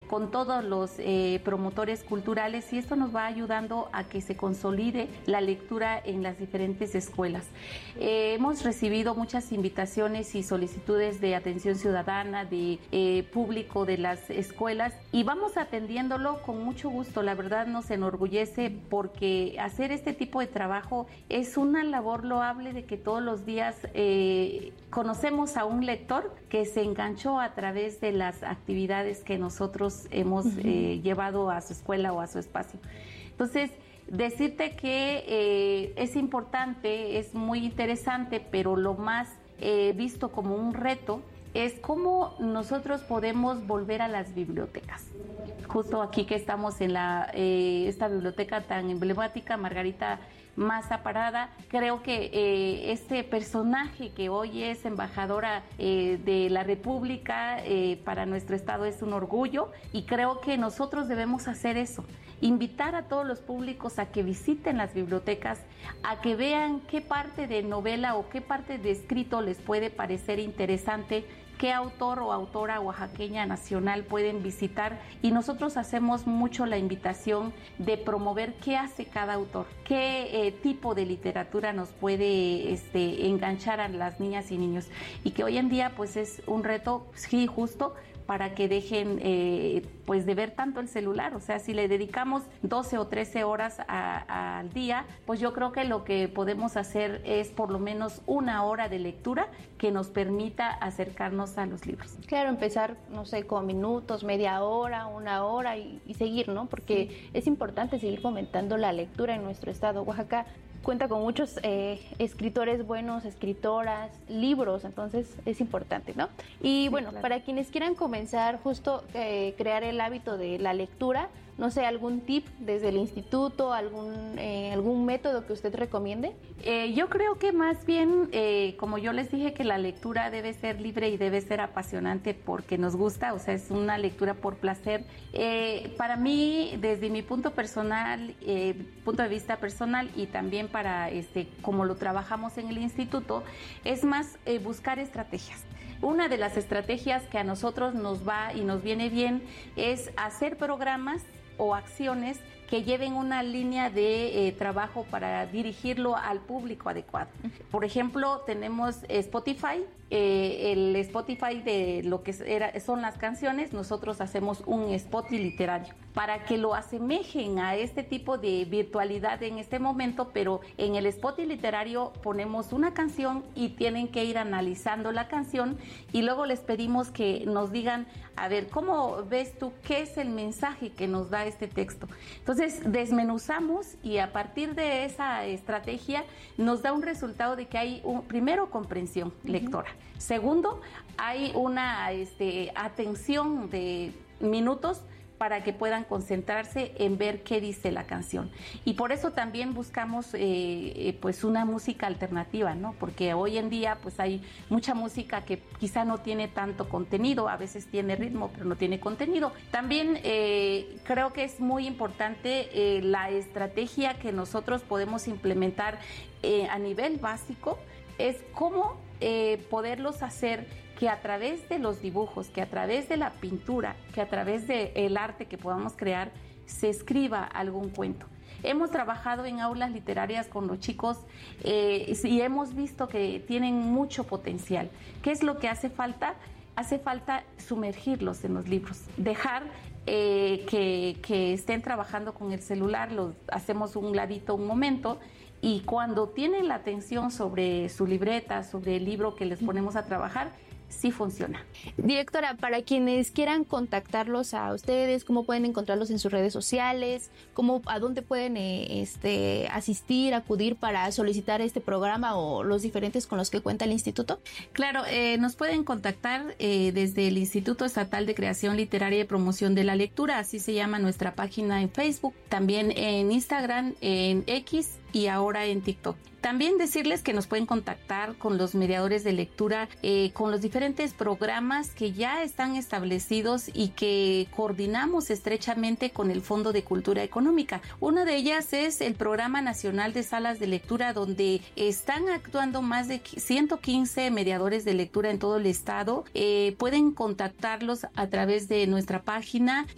con todos los promotores culturales, y esto nos va ayudando a que se consolide la lectura en las diferentes escuelas. Hemos recibido muchas invitaciones y solicitudes de atención ciudadana, de público de las escuelas, y vamos atendiéndolo con mucho gusto. La verdad nos enorgullece, porque hacer este tipo de trabajo es una labor loable, de que todos los días conocemos a un lector que se enganchó a través de las actividades que nosotros hemos llevado a su escuela o a su espacio. Entonces, decirte que es importante, es muy interesante, pero lo más visto como un reto es cómo nosotros podemos volver a las bibliotecas. Justo aquí que estamos en esta biblioteca tan emblemática, Margarita Maza Parada, creo que este personaje que hoy es embajadora de la República, para nuestro estado es un orgullo, y creo que nosotros debemos hacer eso, invitar a todos los públicos a que visiten las bibliotecas, a que vean qué parte de novela o qué parte de escrito les puede parecer interesante, qué autor o autora oaxaqueña nacional pueden visitar, y nosotros hacemos mucho la invitación de promover qué hace cada autor, qué tipo de literatura nos puede enganchar a las niñas y niños, y que hoy en día pues es un reto, sí, justo, para que dejen pues de ver tanto el celular. O sea, si le dedicamos 12 o 13 horas al día, pues yo creo que lo que podemos hacer es por lo menos una hora de lectura que nos permita acercarnos a los libros. Claro, empezar, no sé, con minutos, media hora, una hora y seguir, ¿no? Porque sí, es importante seguir fomentando la lectura en nuestro estado. Oaxaca cuenta con muchos escritores buenos, escritoras, libros, entonces es importante, ¿no? Y sí, bueno, claro, para quienes quieran comenzar justo crear el hábito de la lectura, no sé, algún tip desde el instituto, algún método que usted recomiende. Yo creo que más bien, como yo les dije, que la lectura debe ser libre y debe ser apasionante porque nos gusta, o sea, es una lectura por placer. Para mí, desde mi punto de vista personal, y también para como lo trabajamos en el instituto, es más buscar estrategias. Una de las estrategias que a nosotros nos va y nos viene bien es hacer programas o acciones que lleven una línea de trabajo para dirigirlo al público adecuado. Por ejemplo, tenemos Spotify, el Spotify de lo que son las canciones. Nosotros hacemos un spot literario para que lo asemejen a este tipo de virtualidad en este momento, pero en el spot literario ponemos una canción y tienen que ir analizando la canción, y luego les pedimos que nos digan, a ver, ¿cómo ves tú qué es el mensaje que nos da este texto? Entonces desmenuzamos, y a partir de esa estrategia nos da un resultado de que hay primero comprensión lectora, segundo hay una atención de minutos para que puedan concentrarse en ver qué dice la canción. Y por eso también buscamos pues una música alternativa, ¿no? Porque hoy en día pues hay mucha música que quizá no tiene tanto contenido, a veces tiene ritmo pero no tiene contenido. También creo que es muy importante la estrategia que nosotros podemos implementar a nivel básico, es cómo poderlos hacer que a través de los dibujos, que a través de la pintura, que a través del arte que podamos crear, se escriba algún cuento. Hemos trabajado en aulas literarias con los chicos y hemos visto que tienen mucho potencial. ¿Qué es lo que hace falta? Hace falta sumergirlos en los libros, dejar que estén trabajando con el celular, los hacemos un ladito un momento, y cuando tienen la atención sobre su libreta, sobre el libro que les ponemos a trabajar, sí funciona. Directora, para quienes quieran contactarlos a ustedes, ¿cómo pueden encontrarlos en sus redes sociales? ¿A dónde pueden asistir, acudir para solicitar este programa o los diferentes con los que cuenta el instituto? Claro, nos pueden contactar desde el Instituto Estatal de Creación Literaria y Promoción de la Lectura, así se llama nuestra página en Facebook, también en Instagram, en X y ahora en TikTok. También decirles que nos pueden contactar con los mediadores de lectura, con los diferentes programas que ya están establecidos y que coordinamos estrechamente con el Fondo de Cultura Económica. Una de ellas es el Programa Nacional de Salas de Lectura, donde están actuando más de 115 mediadores de lectura en todo el estado. Pueden contactarlos a través de nuestra página.